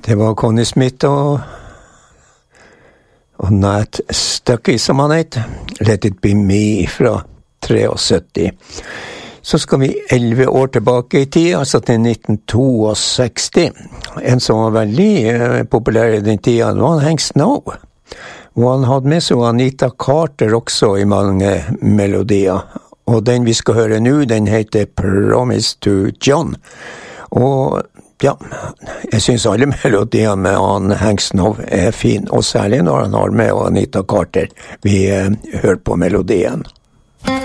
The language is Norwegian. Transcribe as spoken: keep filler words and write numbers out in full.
Det var Connie Smith og, og Nat Stuckey, som han het. Let It Be Me fra syttitre. Så skal vi elleve år tilbake i tid, altså til nitten sekstito. En som var veldig uh, populær i den tiden, var Hank Snow. Og han hadde med seg Anita Carter også i mange melodier. Og den vi skal høre nå, den heter Promise to John. Og ja, jeg synes alle melodier med han Hank Snow er fin, og særlig når han har med Anita Carter. Vi uh, hører på melodien.